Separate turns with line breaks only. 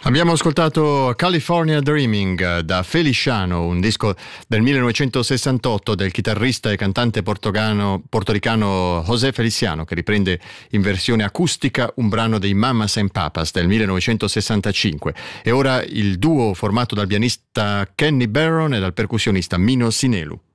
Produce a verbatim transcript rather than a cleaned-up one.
Abbiamo ascoltato California Dreaming da Feliciano, un disco del millenovecentosessantotto del chitarrista e cantante portogano, portoricano José Feliciano, che riprende in versione acustica un brano dei Mamas and Papas del millenovecentosessantacinque. E ora il duo formato dal pianista Kenny Barron e dal percussionista Mino Sinelu.